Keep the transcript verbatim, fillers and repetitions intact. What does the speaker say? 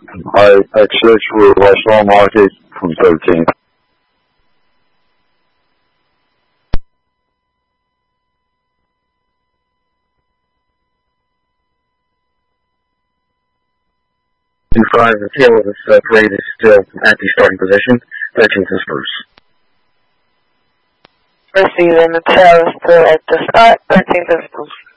I X six with Westlawn Market from thirteen. two five, the tail of this uh, parade is still at the starting position. thirteenth is first. Receiving the tail is still at the start. thirteenth is first.